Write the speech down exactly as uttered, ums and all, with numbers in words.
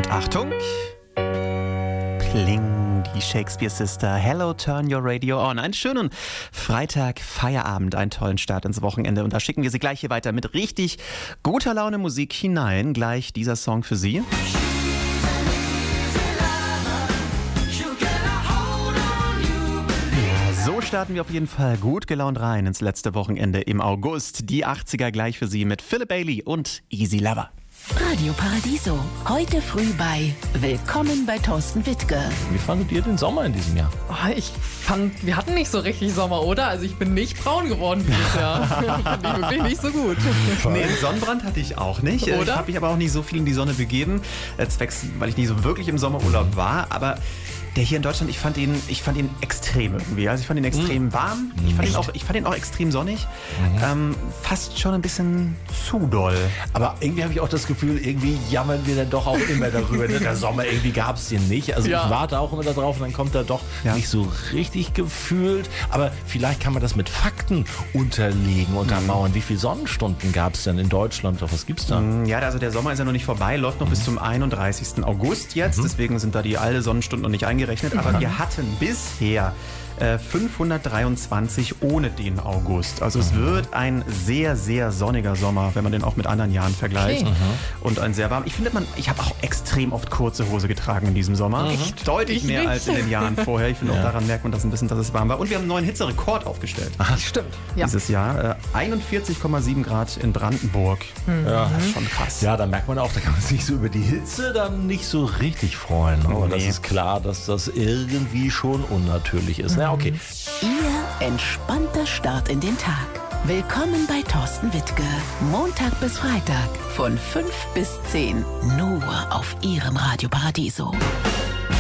Achtung! Pling, die Shakespeare Sister. Hello, turn your radio on. Einen schönen Freitag, Feierabend, einen tollen Start ins Wochenende. Und da schicken wir Sie gleich hier weiter mit richtig guter Laune Musik hinein. Gleich dieser Song für Sie. So starten wir auf jeden Fall gut gelaunt rein ins letzte Wochenende im August. Die achtziger gleich für Sie mit Philip Bailey und Easy Lover. Radio Paradiso. Heute früh bei Willkommen bei Thorsten Wittke. Wie fandet ihr den Sommer in diesem Jahr? Oh, ich fand, wir hatten nicht so richtig Sommer, oder? Also ich bin nicht braun geworden dieses Jahr. Fand ich wirklich nicht so gut. Nee, einen Sonnenbrand hatte ich auch nicht. Oder? Ich habe mich aber auch nicht so viel in die Sonne begeben, zwecks, weil ich nicht so wirklich im Sommerurlaub war. Aber der hier in Deutschland, ich fand ihn, ich fand ihn extrem irgendwie. Also ich fand ihn extrem mhm. warm. Ich fand, ihn auch, ich fand ihn auch extrem sonnig. Mhm. Ähm, fast schon ein bisschen zu doll. Aber irgendwie habe ich auch das Gefühl, irgendwie jammern wir dann doch auch immer darüber. Der Sommer, irgendwie gab es den nicht. Also ja. ich warte auch immer darauf und dann kommt er doch ja. nicht so richtig gefühlt. Aber vielleicht kann man das mit Fakten unterlegen, untermauern. Mhm. Wie viele Sonnenstunden gab es denn in Deutschland? Was gibt's da? Ja, also der Sommer ist ja noch nicht vorbei, läuft noch mhm. bis zum einunddreißigsten August jetzt. Mhm. Deswegen sind da die alle Sonnenstunden noch nicht eingerechnet. Aber wir hatten bisher äh, fünfhundertdreiundzwanzig ohne den August. Also es wird ein sehr, sehr sonniger Sommer, wenn man den auch mit anderen Jahren vergleicht. Okay. Und ein sehr warm. Ich finde, man, ich habe auch extrem oft kurze Hose getragen in diesem Sommer. Echt? Deutlich mehr nicht. als in den Jahren vorher. Ich finde ja. auch daran merkt man das ein bisschen, dass es warm war. Und wir haben einen neuen Hitzerekord aufgestellt. Ach, stimmt. Dieses ja. Jahr. Äh, einundvierzig Komma sieben Grad in Brandenburg. Mhm. Ja, das ist schon krass. Ja, da merkt man auch, da kann man sich so über die Hitze dann nicht so richtig freuen. Aber oh, nee. das ist klar, dass das irgendwie schon unnatürlich ist. Mhm. Na, okay. Ihr entspannter Start in den Tag. Willkommen bei Thorsten Wittke. Montag bis Freitag von fünf bis zehn. Nur auf Ihrem Radio Paradiso.